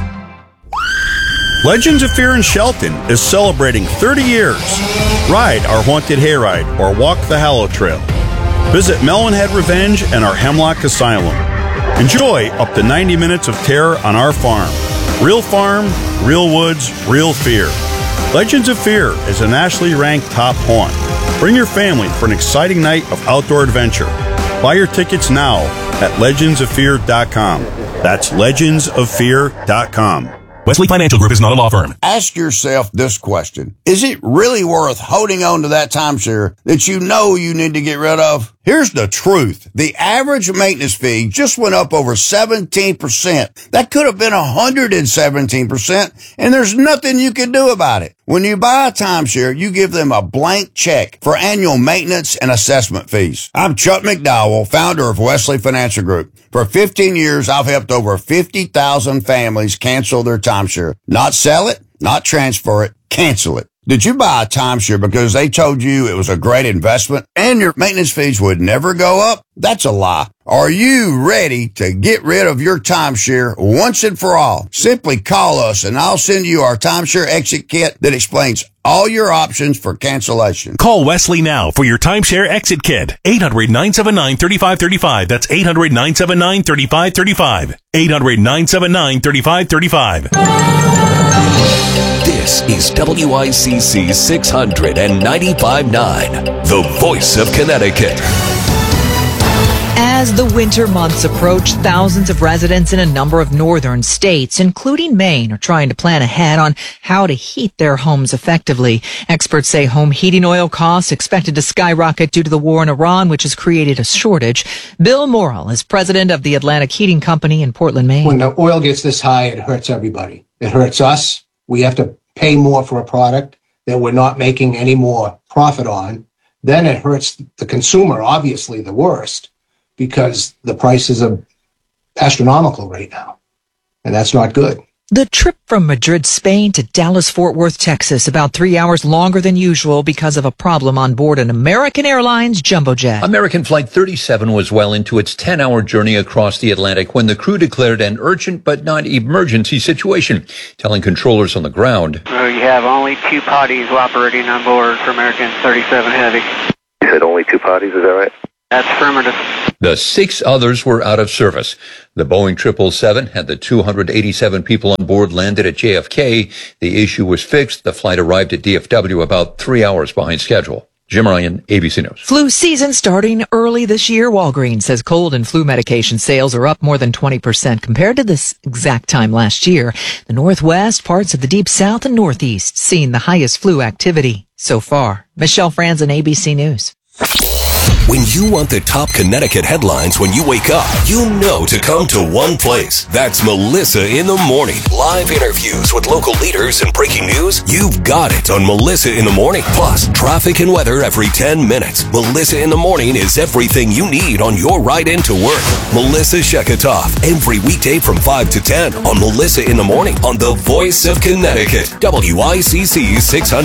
Legends of Fear in Shelton is celebrating 30 years. Ride our Haunted Hayride or walk the Hallow Trail. Visit Melonhead Revenge and our Hemlock Asylum. Enjoy up to 90 minutes of terror on our farm. Real farm, real woods, real fear. Legends of Fear is a nationally ranked top haunt. Bring your family for an exciting night of outdoor adventure. Buy your tickets now at legendsoffear.com. That's legendsoffear.com. Wesley Financial Group is not a law firm. Ask yourself this question. Is it really worth holding on to that timeshare that you know you need to get rid of? Here's the truth. The average maintenance fee just went up over 17%. That could have been 117%, and there's nothing you can do about it. When you buy a timeshare, you give them a blank check for annual maintenance and assessment fees. I'm Chuck McDowell, founder of Wesley Financial Group. For 15 years, I've helped over 50,000 families cancel their timeshare. Not sell it, not transfer it, cancel it. Did you buy a timeshare because they told you it was a great investment and your maintenance fees would never go up? That's a lie. Are you ready to get rid of your timeshare once and for all? Simply call us and I'll send you our timeshare exit kit that explains all your options for cancellation. Call Wesley now for your timeshare exit kit. 800-979-3535. That's 800-979-3535. 800-979-3535. This is WICC 695.9, the voice of Connecticut. As the winter months approach, thousands of residents in a number of northern states, including Maine, are trying to plan ahead on how to heat their homes effectively. Experts say home heating oil costs expected to skyrocket due to the war in Iran, which has created a shortage. Bill Morrill is president of the Atlantic Heating Company in Portland, Maine. When the oil gets this high, it hurts everybody. It hurts us. We have to pay more for a product that we're not making any more profit on. Then it hurts the consumer, obviously the worst, because the prices are astronomical right now, and that's not good. The trip from Madrid, Spain to Dallas-Fort Worth, Texas, about 3 hours longer than usual because of a problem on board an American Airlines jumbo jet. American Flight 37 was well into its 10-hour journey across the Atlantic when the crew declared an urgent but not emergency situation, telling controllers on the ground. You have only 2 potties operating on board for American 37 Heavy. You said only 2 potties, is that right? That's affirmative. The 6 others were out of service. The Boeing 777 had the 287 people on board landed at JFK. The issue was fixed. The flight arrived at DFW about 3 hours behind schedule. Jim Ryan, ABC News. Flu season starting early this year. Walgreens says cold and flu medication sales are up more than 20% compared to this exact time last year. The Northwest, parts of the Deep South, and Northeast seeing the highest flu activity so far. Michelle Franzen, ABC News. When you want the top Connecticut headlines when you wake up, you know to come to one place. That's Melissa in the Morning. Live interviews with local leaders and breaking news. You've got it on Melissa in the Morning. Plus, traffic and weather every 10 minutes. Melissa in the Morning is everything you need on your ride into work. Melissa Sheketoff, every weekday from 5 to 10 on Melissa in the Morning on the voice of Connecticut. WICC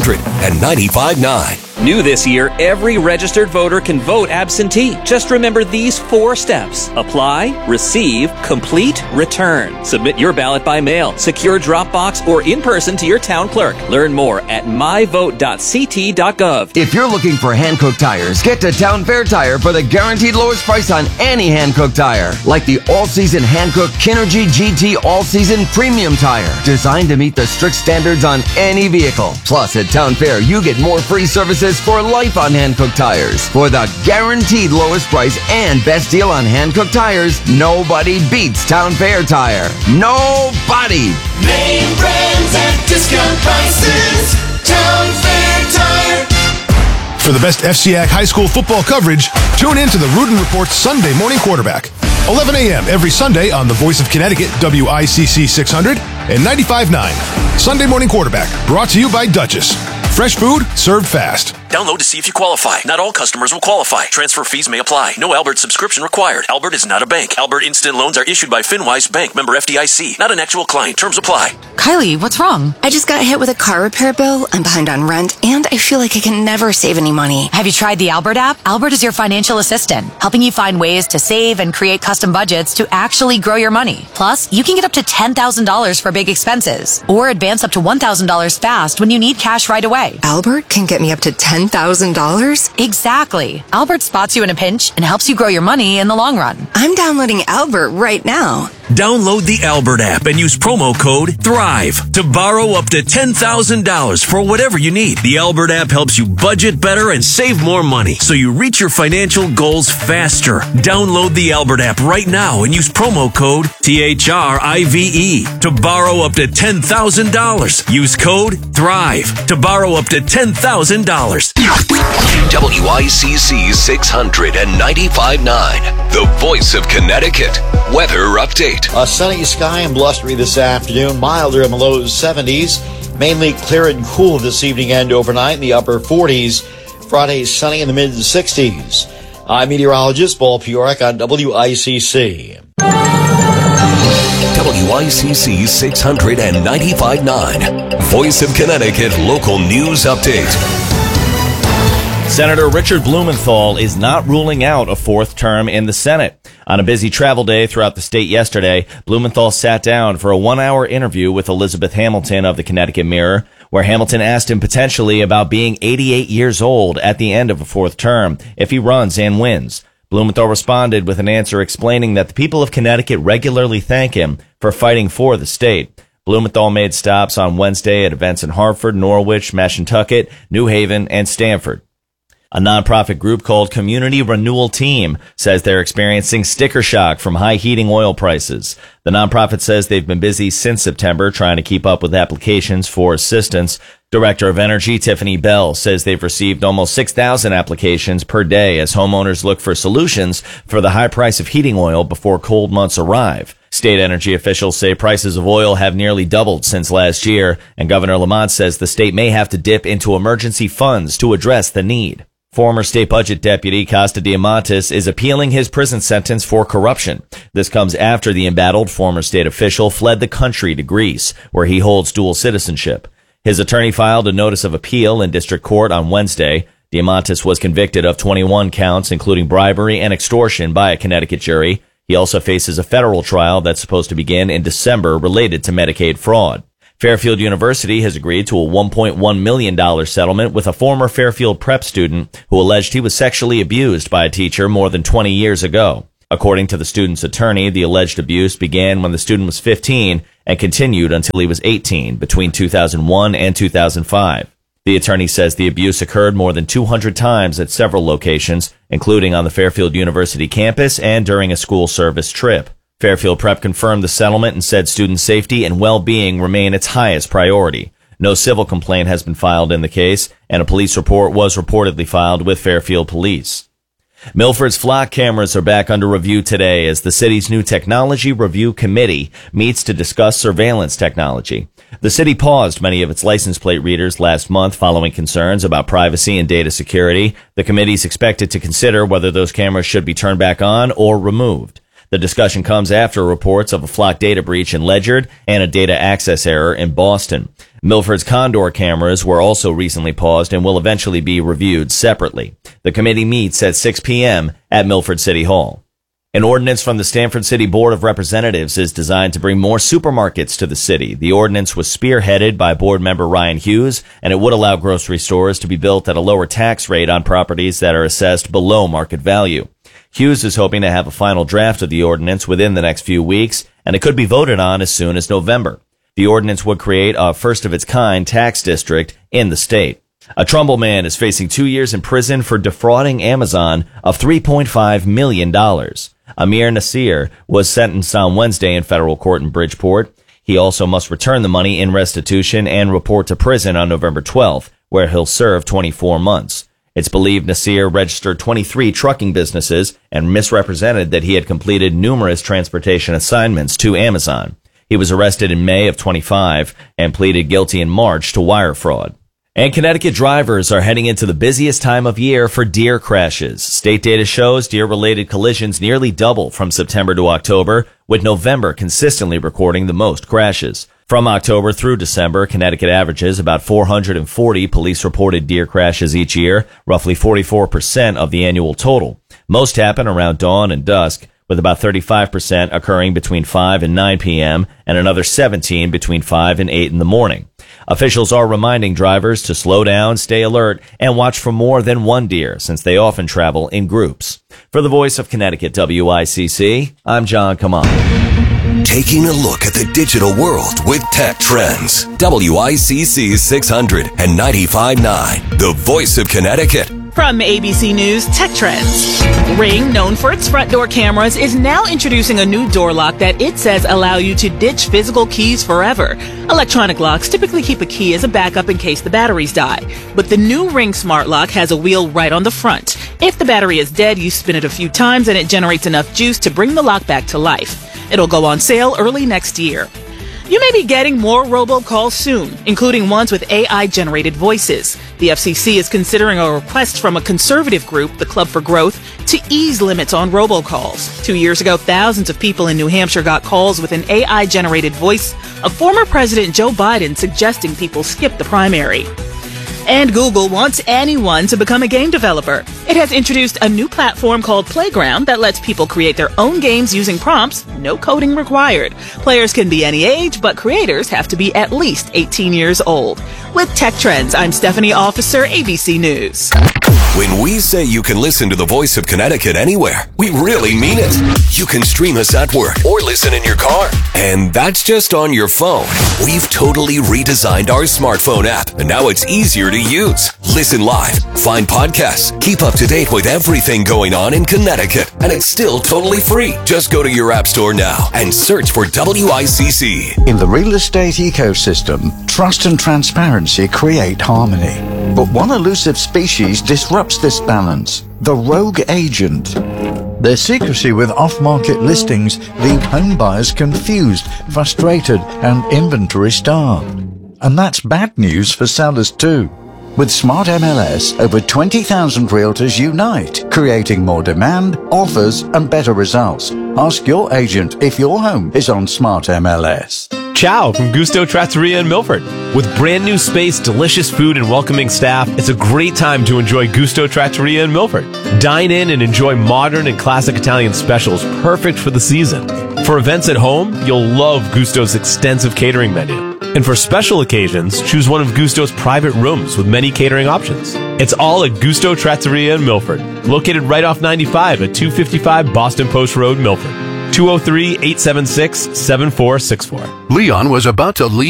695.9. New this year, every registered voter can vote absentee. Just remember these 4 steps. Apply, receive, complete, return. Submit your ballot by mail, secure Dropbox, or in person to your town clerk. Learn more at myvote.ct.gov. If you're looking for Hankook tires, get to Town Fair Tire for the guaranteed lowest price on any Hankook tire. Like the all-season Hankook Kinergy GT All-Season Premium Tire, designed to meet the strict standards on any vehicle. Plus, at Town Fair, you get more free services for life on Hankook tires. For the guaranteed lowest price and best deal on Hankook tires, nobody beats Town Fair Tire. Nobody! Name brands at discount prices. Town Fair Tire. For the best FCAC high school football coverage, tune in to the Rudin Report's Sunday Morning Quarterback. 11 a.m. every Sunday on the Voice of Connecticut, WICC 600 and 95.9. Sunday Morning Quarterback, brought to you by Duchess. Fresh food, served fast. Download to see if you qualify. Not all customers will qualify. Transfer fees may apply. No Albert subscription required. Albert is not a bank. Albert Instant Loans are issued by FinWise Bank, member FDIC. Not an actual client. Terms apply. Kylie, what's wrong? I just got hit with a car repair bill. I'm behind on rent, and I feel like I can never save any money. Have you tried the Albert app? Albert is your financial assistant, helping you find ways to save and create custom budgets to actually grow your money. Plus, you can get up to $10,000 for big expenses, or advance up to $1,000 fast when you need cash right away. Albert can get me up to $10,000? Exactly. Albert spots you in a pinch and helps you grow your money in the long run. I'm downloading Albert right now. Download the Albert app and use promo code THRIVE to borrow up to $10,000 for whatever you need. The Albert app helps you budget better and save more money so you reach your financial goals faster. Download the Albert app right now and use promo code THRIVE to borrow up to $10,000. Use code THRIVE to borrow up to $10,000. WICC 695.9, the voice of Connecticut. Weather update. A sunny sky and blustery this afternoon, milder in the low 70s, mainly clear and cool this evening and overnight in the upper 40s. Friday, sunny in the mid 60s. I'm meteorologist Paul Piorek on WICC. WICC 695.9, Voice of Connecticut local news update. Senator Richard Blumenthal is not ruling out a 4th term in the Senate. On a busy travel day throughout the state yesterday, Blumenthal sat down for a 1-hour interview with Elizabeth Hamilton of the Connecticut Mirror, where Hamilton asked him potentially about being 88 years old at the end of a 4th term if he runs and wins. Blumenthal responded with an answer explaining that the people of Connecticut regularly thank him for fighting for the state. Blumenthal made stops on Wednesday at events in Hartford, Norwich, Mashantucket, New Haven, and Stamford. A nonprofit group called Community Renewal Team says they're experiencing sticker shock from high heating oil prices. The nonprofit says they've been busy since September trying to keep up with applications for assistance. Director of Energy Tiffany Bell says they've received almost 6,000 applications per day as homeowners look for solutions for the high price of heating oil before cold months arrive. State energy officials say prices of oil have nearly doubled since last year, and Governor Lamont says the state may have to dip into emergency funds to address the need. Former state budget deputy Costa Diamantis is appealing his prison sentence for corruption. This comes after the embattled former state official fled the country to Greece, where he holds dual citizenship. His attorney filed a notice of appeal in district court on Wednesday. Diamantis was convicted of 21 counts, including bribery and extortion, by a Connecticut jury. He also faces a federal trial that's supposed to begin in December related to Medicaid fraud. Fairfield University has agreed to a $1.1 million settlement with a former Fairfield prep student who alleged he was sexually abused by a teacher more than 20 years ago. According to the student's attorney, the alleged abuse began when the student was 15 and continued until he was 18 between 2001 and 2005. The attorney says the abuse occurred more than 200 times at several locations, including on the Fairfield University campus and during a school service trip. Fairfield Prep confirmed the settlement and said student safety and well-being remain its highest priority. No civil complaint has been filed in the case, and a police report was reportedly filed with Fairfield Police. Milford's flock cameras are back under review today as the city's new Technology Review Committee meets to discuss surveillance technology. The city paused many of its license plate readers last month following concerns about privacy and data security. The committee is expected to consider whether those cameras should be turned back on or removed. The discussion comes after reports of a flock data breach in Ledyard and a data access error in Boston. Milford's Condor cameras were also recently paused and will eventually be reviewed separately. The committee meets at 6 p.m. at Milford City Hall. An ordinance from the Stamford City Board of Representatives is designed to bring more supermarkets to the city. The ordinance was spearheaded by board member Ryan Hughes, and it would allow grocery stores to be built at a lower tax rate on properties that are assessed below market value. Hughes is hoping to have a final draft of the ordinance within the next few weeks, and it could be voted on as soon as November. The ordinance would create a first-of-its-kind tax district in the state. A Trumbull man is facing 2 years in prison for defrauding Amazon of $3.5 million. Amir Nasir was sentenced on Wednesday in federal court in Bridgeport. He also must return the money in restitution and report to prison on November 12th, where he'll serve 24 months. It's believed Nasir registered 23 trucking businesses and misrepresented that he had completed numerous transportation assignments to Amazon. He was arrested in May of 25 and pleaded guilty in March to wire fraud. And Connecticut drivers are heading into the busiest time of year for deer crashes. State data shows deer-related collisions nearly double from September to October, with November consistently recording the most crashes. From October through December, Connecticut averages about 440 police-reported deer crashes each year, roughly 44% of the annual total. Most happen around dawn and dusk, with about 35% occurring between 5 and 9 p.m. and another 17 between 5 and 8 in the morning. Officials are reminding drivers to slow down, stay alert, and watch for more than one deer, since they often travel in groups. For the Voice of Connecticut, WICC, I'm John Kamal. Taking a look at the digital world with Tech Trends. WICC 600 and 95.9, the Voice of Connecticut. From ABC News, Tech Trends. Ring, known for its front door cameras, is now introducing a new door lock that it says allow you to ditch physical keys forever. Electronic locks typically keep a key as a backup in case the batteries die. But the new Ring Smart Lock has a wheel right on the front. If the battery is dead, you spin it a few times and it generates enough juice to bring the lock back to life. It'll go on sale early next year. You may be getting more robocalls soon, including ones with AI-generated voices. The FCC is considering a request from a conservative group, the Club for Growth, to ease limits on robocalls. 2 years ago, thousands of people in New Hampshire got calls with an AI-generated voice of former President Joe Biden suggesting people skip the primary. And Google wants anyone to become a game developer. It has introduced a new platform called Playground that lets people create their own games using prompts, no coding required. Players can be any age, but creators have to be at least 18 years old. With Tech Trends, I'm Stephanie Officer, ABC News. When we say you can listen to the Voice of Connecticut anywhere, we really mean it. You can stream us at work or listen in your car. And that's just on your phone. We've totally redesigned our smartphone app, and now it's easier to use. Listen live, find podcasts, keep up to date with everything going on in Connecticut, and it's still totally free. Just go to your app store now and search for WICC. In the real estate ecosystem, trust and transparency create harmony. But one elusive species disrupts this balance: the rogue agent. Their secrecy with off-market listings leave home buyers confused, frustrated, and inventory-starved. And that's bad news for sellers too. With Smart MLS, over 20,000 realtors unite, creating more demand, offers, and better results. Ask your agent if your home is on Smart MLS. Ciao from Gusto Trattoria in Milford. With brand new space, delicious food, and welcoming staff, it's a great time to enjoy Gusto Trattoria in Milford. Dine in and enjoy modern and classic Italian specials perfect for the season. For events at home, you'll love Gusto's extensive catering menu. And for special occasions, choose one of Gusto's private rooms with many catering options. It's all at Gusto Trattoria in Milford, located right off 95 at 255 Boston Post Road, Milford. 203-876-7464. Leon was about to leave